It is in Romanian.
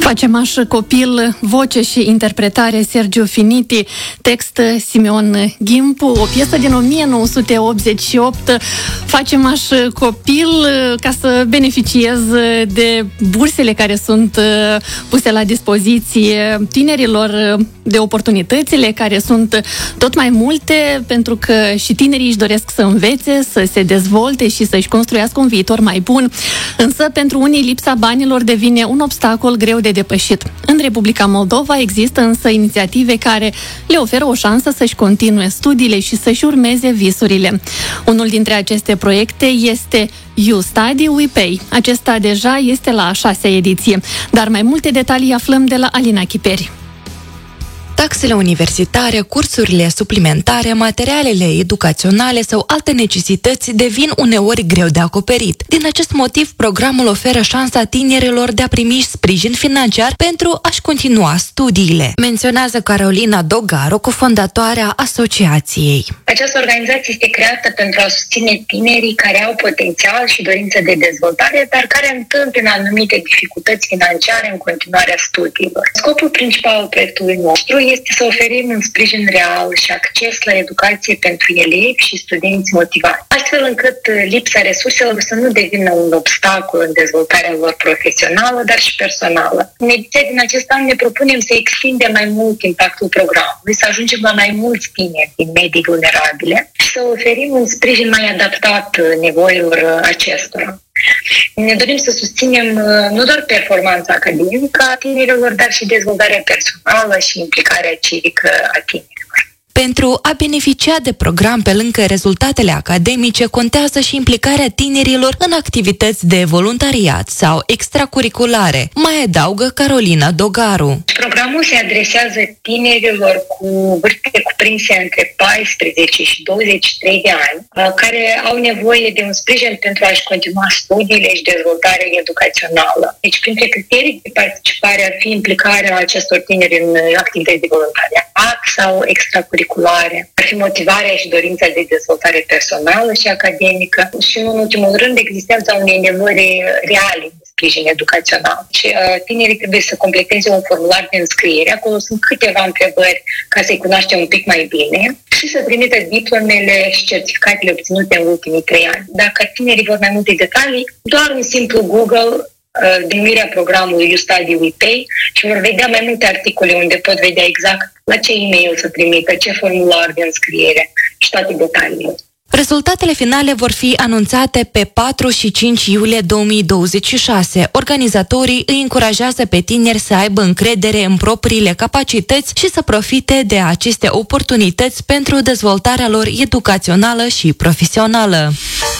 Facemaș copil, voce și interpretare Sergiu Finiti, text Simeon Ghimpu, o piesă din 1988. Facemaș copil ca să beneficiez de bursele care sunt puse la dispoziție tinerilor, de oportunitățile care sunt tot mai multe, pentru că și tinerii își doresc să învețe, să se dezvolte și să-și construiască un viitor mai bun. Însă, pentru unii, lipsa banilor devine un obstacol greu de depășit. În Republica Moldova există însă inițiative care le oferă o șansă să-și continue studiile și să-și urmeze visurile. Unul dintre aceste proiecte este You Study, We Pay. Acesta deja este la a 6-a ediție, dar mai multe detalii aflăm de la Alina Chiperi. Taxele universitare, cursurile suplimentare, materialele educaționale sau alte necesități devin uneori greu de acoperit. Din acest motiv, programul oferă șansa tinerilor de a primi sprijin financiar pentru a-și continua studiile, menționează Carolina Dogaru, cofondatoarea asociației. Această organizație este creată pentru a susține tinerii care au potențial și dorință de dezvoltare, dar care întâmpină anumite dificultăți financiare în continuarea studiilor. Scopul principal al proiectului nostru este să oferim un sprijin real și acces la educație pentru elevi și studenți motivați, astfel încât lipsa resurselor să nu devină un obstacol în dezvoltarea lor profesională, dar și personală. În ediția din acest an ne propunem să extindem mai mult impactul programului, să ajungem la mai mulți tineri din medii vulnerabile și să oferim un sprijin mai adaptat nevoilor acestora. Ne dorim să susținem nu doar performanța academică a tinerilor, dar și dezvoltarea personală și implicarea civică a tinerilor. Pentru a beneficia de program pe lângă rezultatele academice, contează și implicarea tinerilor în activități de voluntariat sau extracurriculare, mai adaugă Carolina Dogaru. Programul se adresează tinerilor cu vârste cuprinse între 14 și 23 de ani, care au nevoie de un sprijin pentru a-și continua studiile și dezvoltarea educațională. Deci, printre criterii de participare ar fi implicarea acestor tineri în activități de voluntariat sau extracurriculare, ar fi motivarea și dorința de dezvoltare personală și academică și, în ultimul rând, existența unei nevoi reale de sprijin educațional. Și tinerii trebuie să completeze un formular de înscriere. Acolo sunt câteva întrebări ca să-i cunoaștem un pic mai bine și să trimită diplomele și certificatele obținute în ultimii 3 ani. Dacă tinerii vor mai multe detalii, doar un simplu Google denumirea programului You Study, We Pay și vor vedea mai multe articole unde pot vedea exact la ce e-mail să trimită, ce formular de înscriere și toate detaliile. Rezultatele finale vor fi anunțate pe 4 și 5 iulie 2026. Organizatorii îi încurajează pe tineri să aibă încredere în propriile capacități și să profite de aceste oportunități pentru dezvoltarea lor educațională și profesională.